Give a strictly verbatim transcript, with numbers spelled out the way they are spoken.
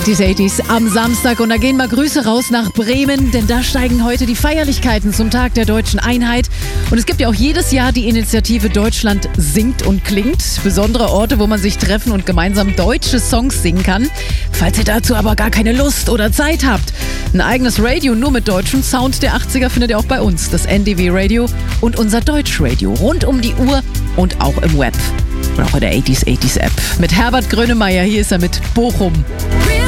Die achtziger am Samstag und da gehen mal Grüße raus nach Bremen, denn da steigen heute die Feierlichkeiten zum Tag der deutschen Einheit. Und es gibt ja auch jedes Jahr die Initiative Deutschland singt und klingt. Besondere Orte, wo man sich treffen und gemeinsam deutsche Songs singen kann. Falls ihr dazu aber gar keine Lust oder Zeit habt, ein eigenes Radio nur mit deutschem Sound der achtziger findet ihr auch bei uns. Das N D W Radio und unser Deutschradio rund um die Uhr und auch im Web. Und auch in der achtziger achtziger App. Mit Herbert Grönemeyer, hier ist er mit Bochum.